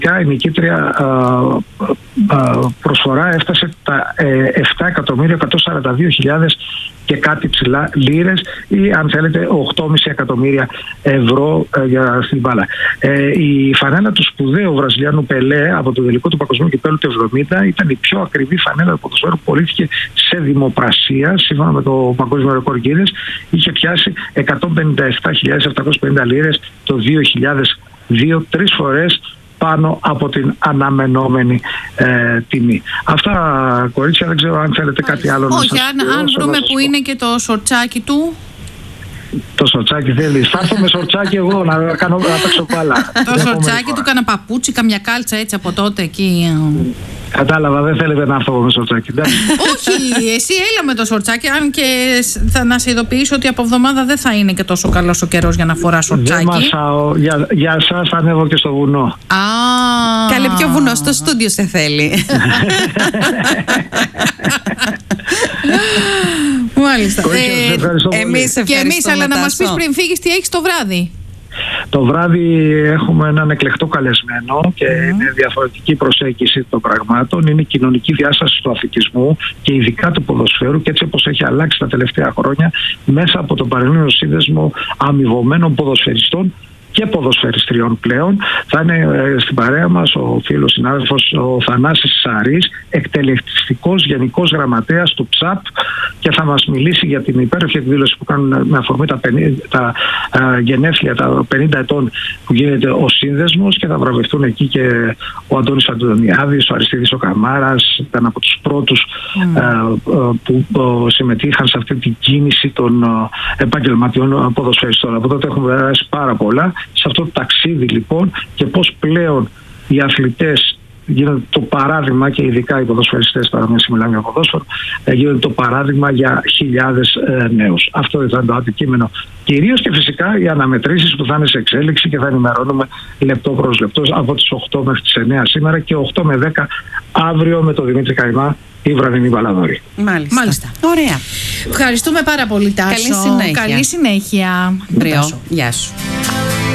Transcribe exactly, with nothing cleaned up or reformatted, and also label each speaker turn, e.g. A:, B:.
A: Η νικήτρια α, α, προσφορά έφτασε τα ε, επτά εκατομμύρια εκατόν σαράντα δύο χιλιάδες και κάτι ψηλά λίρες, ή αν θέλετε οκτώ κόμμα πέντε εκατομμύρια ευρώ ε, για στην μπάλα. Ε, η φανέλα του σπουδαίου Βραζιλιάνου Πελέ από το τελικό του Παγκοσμίου Κυπέλλου του εβδομήντα ήταν η πιο ακριβή φανέλα του ποδοσφαίρου που πωλήθηκε σε δημοπρασία. Σύμφωνα με το Παγκόσμιο Ρεκόρ Γκίνες, είχε πιάσει εκατόν πενήντα επτά χιλιάδες επτακόσιες πενήντα λίρες το δύο χιλιάδες δύο, τρεις φορές πάνω από την αναμενόμενη ε, τιμή. Αυτά, κορίτσια, δεν ξέρω αν θέλετε κάτι άλλο.
B: Όχι,
A: να σας
B: αν,
A: πω,
B: αν βρούμε που
A: πω.
B: είναι και το σορτσάκι του.
A: Το σορτσάκι θέλει. Στάθω με σορτσάκι εγώ να, κάνω, να παίξω μπάλα.
B: Το σορτσάκι του, κάνα παπούτσι, καμιά κάλτσα έτσι από τότε εκεί.
A: Κατάλαβα, δεν θέλετε να έρθω με σορτσάκι.
B: Όχι, εσύ έλα με το σορτσάκι. Αν και θα να σε ειδοποιήσω ότι από εβδομάδα δεν θα είναι και τόσο καλός ο καιρός για να φορά σορτσάκι.
A: Δεν μασάω. Για, για εσάς θα ανέβω και στο βουνό.
B: Α,
C: καλέ, πιο βουνό στο στούντιο σε θέλει.
B: Μάλιστα.
A: Ε,
C: εμείς
B: και εμείς, αλλά να μας πεις πριν φύγεις τι έχεις το βράδυ.
A: Το βράδυ έχουμε έναν εκλεκτό καλεσμένο και mm. είναι διαφορετική προσέγγιση των πραγμάτων. Είναι η κοινωνική διάσταση του αθλητισμού και ειδικά του ποδοσφαίρου, και έτσι όπως έχει αλλάξει τα τελευταία χρόνια μέσα από τον Πανελλήνιο Σύνδεσμο Αμοιβωμένων Ποδοσφαιριστών και ποδοσφαιριστριών πλέον. Θα είναι ε, στην παρέα μας ο φίλος συνάδελφος ο Θανάσης Σαρής, εκτελεστικός γενικός γραμματέας του ΨΑΠ, και θα μας μιλήσει για την υπέροχη εκδήλωση που κάνουν με αφορμή τα, πενήντα, τα α, γενέθλια, τα πενήντα ετών που γίνεται ο σύνδεσμος, και θα βραβευτούν εκεί και ο Αντώνης Αντωνιάδης, ο Αριστίδης ο Καμάρας, ήταν από τους πρώτους mm. α, α, που α, συμμετείχαν σε αυτή την κίνηση των α, επαγγελματιών ποδοσφαιριστών. Από τότε έχουμε περάσει πάρα πολλά σε αυτό το ταξίδι λοιπόν, και πώς πλέον οι αθλητές γίνονται το παράδειγμα, και ειδικά οι ποδοσφαιριστές, τώρα μην μιλάμε για ποδόσφαιρο, γίνονται το παράδειγμα για χιλιάδες ε, νέους. Αυτό θα είναι το αντικείμενο κυρίως, και φυσικά οι αναμετρήσεις που θα είναι σε εξέλιξη και θα ενημερώνουμε λεπτό προς λεπτό από τις οκτώ μέχρι τις εννιά σήμερα και οκτώ με δέκα αύριο με τον Δημήτρη Καϊμά, η βραδινή Βαλαδόρη.
C: Μάλιστα.
B: Μάλιστα.
C: Ωραία.
B: Ευχαριστούμε πάρα πολύ, Τάσο.
C: Καλή συνέχεια.
B: Καλή συνέχεια.
C: Μπριο. Γεια σου.